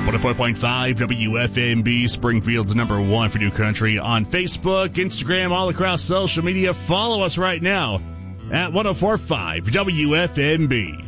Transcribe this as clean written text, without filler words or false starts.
104.5 WFMB, Springfield's number one for new country on Facebook, Instagram, all across social media. Follow us right now at 104.5 WFMB.